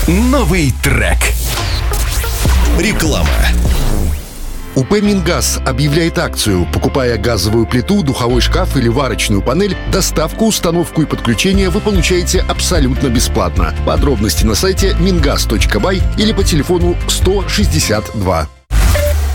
Новый трек. Реклама. УП «Мингаз» объявляет акцию. Покупая газовую плиту, духовой шкаф или варочную панель, доставку, установку и подключение вы получаете абсолютно бесплатно. Подробности на сайте mingaz.by или по телефону 162.